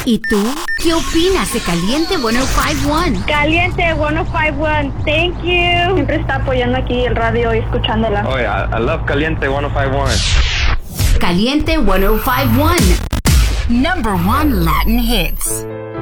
¿Y tú? ¿Qué opinas de Caliente 105.1? Caliente 105.1, thank you. Siempre está apoyando aquí el radio y escuchándola. Oh yeah, I love Caliente 105.1. Caliente 105.1. Number 1 Latin hits.